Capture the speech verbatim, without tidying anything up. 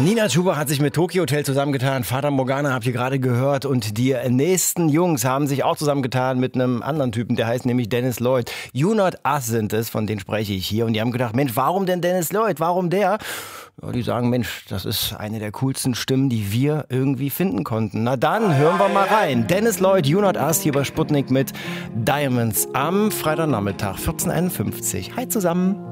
Nina Chuba hat sich mit Tokyo Hotel zusammengetan. Fata Morgana habt ihr gerade gehört. Und die nächsten Jungs haben sich auch zusammengetan mit einem anderen Typen, der heißt nämlich Dennis Lloyd. You Not Us sind es, von denen spreche ich hier. Und die haben gedacht, Mensch, warum denn Dennis Lloyd? Warum der? Ja, die sagen, Mensch, das ist eine der coolsten Stimmen, die wir irgendwie finden konnten. Na dann, hören wir mal rein. Dennis Lloyd, You Not Us, hier bei Sputnik mit Diamonds am Freitagnachmittag, vierzehn Uhr einundfünfzig. Hi zusammen.